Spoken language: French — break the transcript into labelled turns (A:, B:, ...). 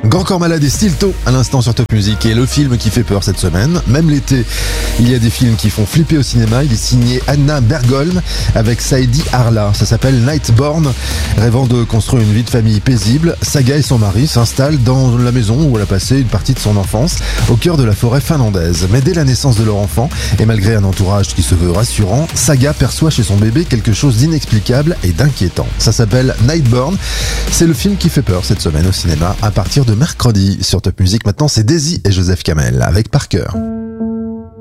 A: Grand Corps Malade et Stilto à l'instant sur Top Music et le film qui fait peur cette semaine. Même l'été, il y a des films qui font flipper au cinéma. Il est signé Anna Bergholm avec Saïdi Arla. Ça s'appelle Nightborn. Rêvant de construire une vie de famille paisible, Saga et son mari s'installent dans la maison où elle a passé une partie de son enfance, au cœur de la forêt finlandaise. Mais dès la naissance de leur enfant, et malgré un entourage qui se veut rassurant, Saga perçoit chez son bébé quelque chose d'inexplicable et d'inquiétant. Ça s'appelle Nightborn. C'est le film qui fait peur cette semaine au cinéma à partir de mercredi sur Top Music. Maintenant, c'est Daisy et Joseph Kamel avec Parker.